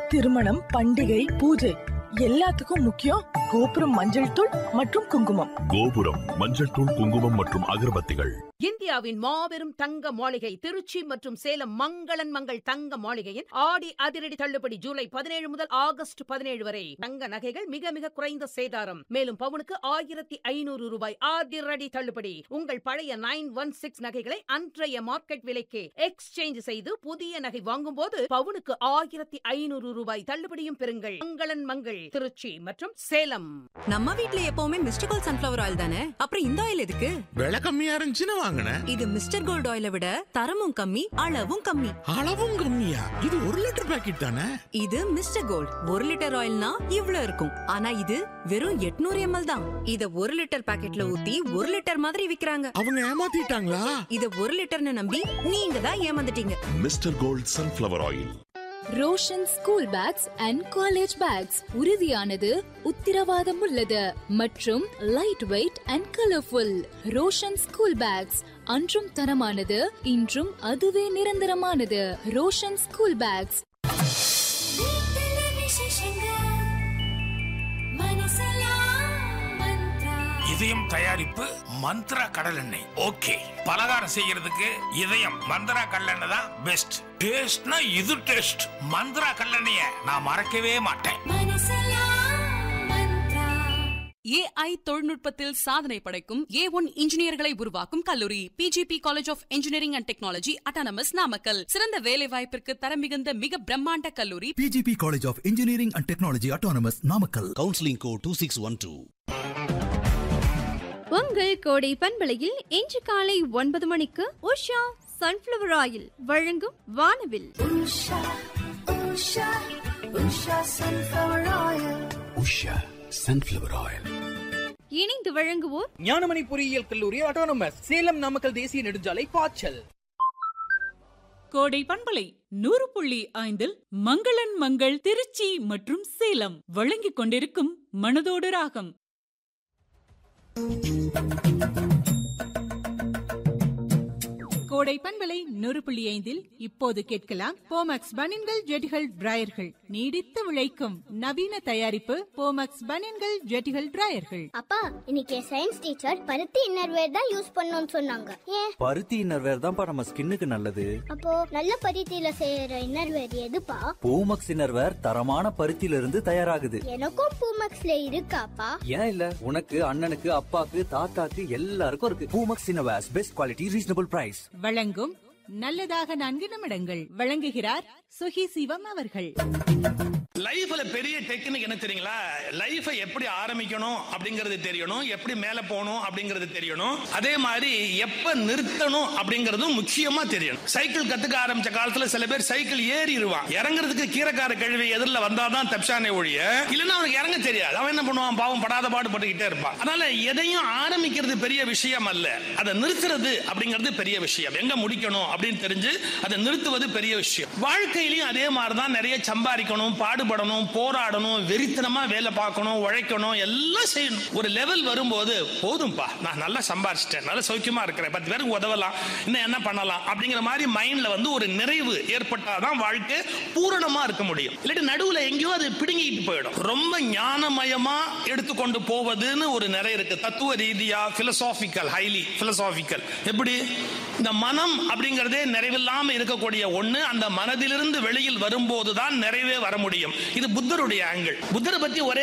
திருமணம், பண்டிகை, பூஜை எல்லாத்துக்கும் முக்கியம் கோபுரம் மஞ்சள் தூள் மற்றும் குங்குமம். கோபுரம் மஞ்சள் தூள், குங்குமம் மற்றும் அகர்பத்திகள். இந்தியாவின் மாபெரும் தங்க மாளிகை திருச்சி மற்றும் சேலம் மங்களன் மங்கள் தங்க மாளிகையின் ஆடி அதிரடி தள்ளுபடி ஜூலை 17 முதல் ஆகஸ்ட் 17 வரை. தங்க நகைகள் மிக மிக குறைந்த சேதாரம். மேலும் பவுனுக்கு 1500 ரூபாய் அதிரடி தள்ளுபடி. உங்கள் பழைய 916 நகைகளை அன்றைய மார்க்கெட் விலைக்கு எக்ஸ்சேஞ்ச் செய்து புதிய நகை வாங்கும் போது பவுனுக்கு 1500 ரூபாய் தள்ளுபடியும் பெறுங்கள். மங்களன் மங்கள் திருச்சி மற்றும் சேலம். நம்ம வீட்ல எப்பவுமே மிஸ்டர் கோல்ட் சன்ஃபிளவர் ஆயில் தானே, அப்புறம் இந்த ஆயில் எதுக்கு? விலை கம்மியா இருந்துச்சுன்னு வாங்கினேன். இது மிஸ்டர் கோல்ட் ஆயிலை விட தரமும் கம்மி, அளவும் கம்மி. அளவும் கம்மியா? இது 1 லிட்டர் பாக்கெட் தானே? இது மிஸ்டர் கோல்ட் 1 லிட்டர் ஆயில்னா இவ்ளோ இருக்கும். ஆனா இது வெறும் 800 ml தான். இத 1 லிட்டர் பாக்கெட்ல ஊத்தி 1 லிட்டர் மாதிரி விக்கிறாங்க. அவங்க ஏமாத்திட்டாங்களா? இத 1 லிட்டர்னு நம்பி நீங்க தான் ஏமாந்துட்டீங்க. Mister gold sunflower oil. Roshan school packs and college bags உறுதியானது, உத்திரவாதம் உள்ளது மற்றும் light weight and colourful. Roshan school packs அன்றும் தரமானது, இன்றும் அதுவே நிரந்தரமானது. Roshan school packs. இதயம் தயாரிப்பு மந்த்ரா கடல் எண்ணெய். ஓகே, பலகாரம் செய்யறதுக்கு இதயம் மந்த்ரா கடல் எண்ணெய் தான் பெஸ்ட். டேஸ்ட்னா இது டேஸ்ட். மந்த்ரா கடல் எண்ணெயை நான் மறக்கவே மாட்டேன். AI தொழில்நுட்பத்தில் சாதனை படைக்கும் A1 இன்ஜினியர்களை உருவாக்கும் கல்லூரி PGP college of engineering and technology autonomous Namakkal. சிறந்த வேலை வாய்ப்பிற்கு தரம் மிகுந்த மிக பிரம்மாண்ட கல்லூரி PGP college of engineering and technology autonomous Namakkal. Counselling code 2612. உங்கள் கோடை பண்பலையில் இன்று காலை 9 மணிக்கு உஷா சன்ஃபிளவர் ஆயில் வழங்கும் வானவில். இணைந்து வழங்குவோர் ஞானமணி பொறியியல் கல்லூரி அட்டானமஸ் சேலம் நாமக்கல் தேசிய நெடுஞ்சாலை பாய்ச்சல். கோடை பண்பலை 100.5 மங்களன் மங்கள் திருச்சி மற்றும் சேலம் வழங்கிக் கொண்டிருக்கும் மனதோடு ராகம். கோடை பண்பலை 100.5 இப்போது கேட்கலாம் போமக்ஸ் பனியன்கள் ஜெட்டிகள் டிராயர்கள். நீடித்த உழைக்கும் நவீன தயாரிப்பு போமக்ஸ் பனியன்கள் ஜெட்டிகள் டிராயர்கள். அப்பா, இன்னைக்கு சயின்ஸ் டீச்சர் பருத்தி இன்னர்வேர் தான் யூஸ் பண்ணணும்னு சொன்னாங்க. ஏன்? பருத்தி இன்னர்வேர் தான் நம்ம ஸ்கின்னுக்கு நல்லது. அப்போ நல்ல பருத்தியில செய்யற இன்னர்வேர் எதுப்பா? பூமக்ஸ் இன்னர்வேர் தரமான பருத்தியில இருந்து தயாராகுது. எனக்கும் பூமக்ஸ்ல இருக்காப்பா? ஏன் இல்ல, உனக்கு, அண்ணனுக்கு, அப்பாக்கு, தாத்தாக்கு எல்லாருக்கும் இருக்கு. Poomex innerwear best quality, reasonable price. வழங்கும் நல்லதாக 4 நிமிடங்கள். வழங்குகிறார் சுகி சிவம் அவர்கள். லைஃப்ல பெரிய டெக்னிக் என்ன தெரியுங்களா? லைஃபை எப்படி ஆரம்பிக்கணும் அப்படிங்கறது தெரியணும், எப்படி மேல போகணும் அப்படிங்கறது தெரியணும், அதே மாதிரி எப்ப நிறுத்தணும் அப்படிங்கறதும் முக்கியமா தெரியணும். சைக்கிள் கத்துக்க ஆரம்பிச்ச காலத்துல சில பேர் சைக்கிள் ஏறிடுவான், இறங்குறதுக்கு கீரைக்கார கழுவி எதிரில் வந்தாதான் தப்சானே ஒழிய, இல்லைன்னா அவனுக்கு இறங்க தெரியாது. அவன் என்ன பண்ணுவான்? பாவம் படாத பாடு பட்டுக்கிட்டே இருப்பான். அதனால எதையும் ஆரம்பிக்கிறது பெரிய விஷயம் அல்ல, அதை நிறுத்துறது அப்படிங்கிறது பெரிய விஷயம். எங்க முடிக்கணும் அப்படின்னு தெரிஞ்சு அதை நிறுத்துவது பெரிய விஷயம். வாழ்க்கையிலையும் அதே மாதிரிதான். நிறைய சம்பாதிக்கணும், பாடுபடணும், போராடணும், வெறித்தனமா வேலை பார்க்கணும், உழைக்கணும், எல்லாம் செய்யணும். ஒரு லெவல் வரும்போது போதும்பா, நான் நல்லா சம்பாதிச்சிட்டேன், நல்ல சௌக்கியமா இருக்கிறேன், 10 பேருக்கு உதவலாம், இன்னும் என்ன பண்ணலாம் அப்படிங்கிற மாதிரி மைண்ட்ல ஒரு நிறைவு ஏற்பட்டாதான் வாழ்க்கை பூரணமா இருக்க முடியும். இல்லாட்டி நடுவுல எங்கேயோ அது பிடுங்கிட்டு போயிடும். ரொம்ப ஞானமயமா எடுத்துக்கொண்டு போவதுன்னு ஒரு நிறைய இருக்கு. தத்துவ ரீதியா, பிலசாபிக்கல், ஹைலி பிலசாபிக்கல். எப்படி இந்த மனம் அப்படிங்கறதே நிறைவில்லாம இருக்கக்கூடிய ஒண்ணு, அந்த மனதிலிருந்து வெளியில் வரும்போதுதான் நிறைவே வர முடியும். இது புத்தருடைய ஆங்கிள். புத்தரை பத்தி ஒரே